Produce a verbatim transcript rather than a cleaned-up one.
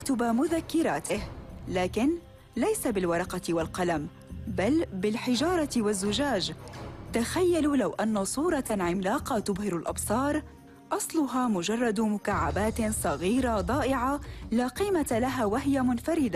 يكتب مذكراته، لكن ليس بالورقة والقلم بل بالحجارة والزجاج. تخيلوا لو أن صورة عملاقة تبهر الأبصار أصلها مجرد مكعبات صغيرة ضائعة لا قيمة لها وهي منفردة.